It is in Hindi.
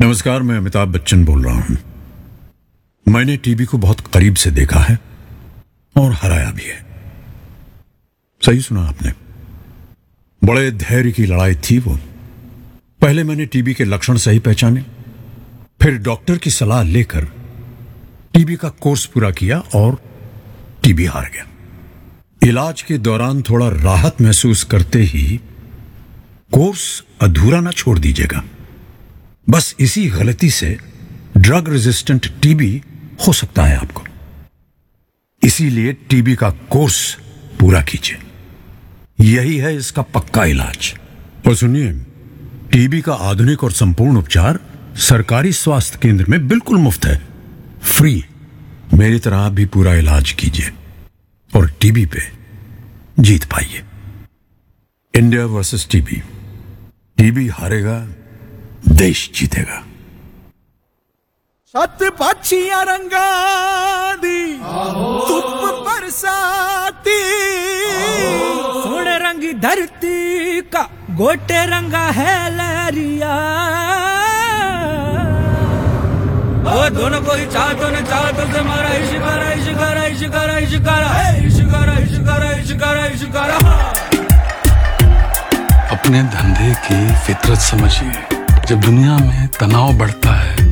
नमस्कार, मैं अमिताभ बच्चन बोल रहा हूं। मैंने टीबी को बहुत करीब से देखा है और हराया भी है। सही सुना आपने, बड़े धैर्य की लड़ाई थी वो। पहले मैंने टीबी के लक्षण सही पहचाने, फिर डॉक्टर की सलाह लेकर टीबी का कोर्स पूरा किया और टीबी हार गया। इलाज के दौरान थोड़ा राहत महसूस करते ही कोर्स अधूरा ना छोड़ दीजिएगा। बस इसी गलती से ड्रग रेजिस्टेंट टीबी हो सकता है आपको। इसीलिए टीबी का कोर्स पूरा कीजिए, यही है इसका पक्का इलाज। और सुनिए, टीबी का आधुनिक और संपूर्ण उपचार सरकारी स्वास्थ्य केंद्र में बिल्कुल मुफ्त है, फ्री। मेरी तरह आप भी पूरा इलाज कीजिए और टीबी पे जीत पाइए। India versus TB. टीबी हारेगा, देश जीतेगा। छत पाछियां रंगा दी धुप बरसाती, सोने रंगी धरती का गोटे रंगा है लहरिया। ओ दोनों को ही चाह तो न चाह तो से मारा इश्कारा इश्कारा इश्कारा इश्कारा है इश्कारा इश्कारा इश्कारा इश्कारा। अपने धंधे की फितरत समझिए। जब दुनिया में तनाव बढ़ता है